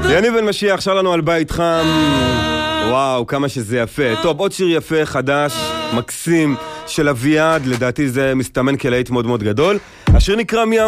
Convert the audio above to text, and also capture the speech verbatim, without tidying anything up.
יניב בן משיח, שר לנו על בית חם. וואו, כמה שזה יפה. טוב, עוד שיר יפה, חדש, מקסים, של אביעד. לדעתי זה מסתמן כלהיט מאוד מאוד גדול. השיר נקרא מי